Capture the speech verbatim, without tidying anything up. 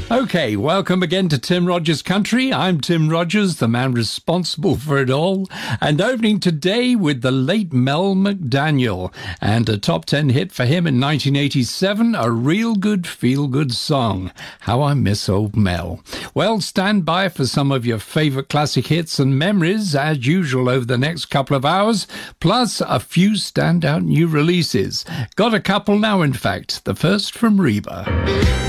Okay, welcome again to Tim Rogers Country. I'm Tim Rogers, the man responsible for it all, and opening today with the late Mel McDaniel, and a top ten hit for him in nineteen eighty-seven, a real good feel-good song, How I Miss Old Mel. Well, stand by for some of your favourite classic hits and memories, as usual, over the next couple of hours, plus a few standout new releases. Got a couple now, in fact. The first from Reba.